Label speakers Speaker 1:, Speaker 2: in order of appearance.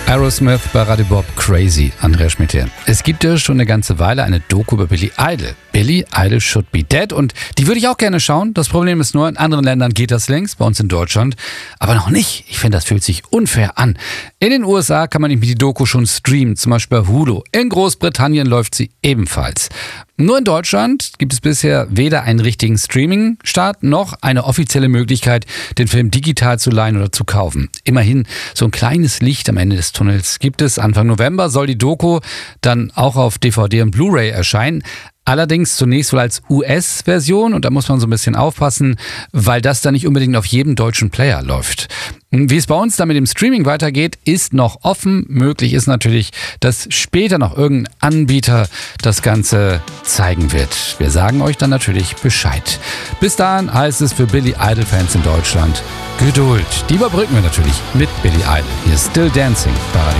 Speaker 1: Aerosmith bei Radio Bob Crazy, Andreas Schmidt hier. Es gibt ja schon eine ganze Weile eine Doku über Billy Idol. Billy Idol Should Be Dead, und die würde ich auch gerne schauen. Das Problem ist nur, in anderen Ländern geht das längst, bei uns in Deutschland aber noch nicht. Ich finde, das fühlt sich unfair an. In den USA kann man nämlich die Doku schon streamen, zum Beispiel bei Hulu. In Großbritannien läuft sie ebenfalls. Nur in Deutschland gibt es bisher weder einen richtigen Streaming-Start noch eine offizielle Möglichkeit, den Film digital zu leihen oder zu kaufen. Immerhin, so ein kleines Licht am Ende des Tunnels gibt es. Anfang November soll die Doku dann auch auf DVD und Blu-ray erscheinen. Allerdings zunächst wohl als US-Version, und da muss man so ein bisschen aufpassen, weil das dann nicht unbedingt auf jedem deutschen Player läuft. Wie es bei uns dann mit dem Streaming weitergeht, ist noch offen. Möglich ist natürlich, dass später noch irgendein Anbieter das Ganze zeigen wird. Wir sagen euch dann natürlich Bescheid. Bis dahin heißt es für Billy Idol-Fans in Deutschland Geduld. Die überbrücken wir natürlich mit Billy Idol. Hier ist Still Dancing bei Radio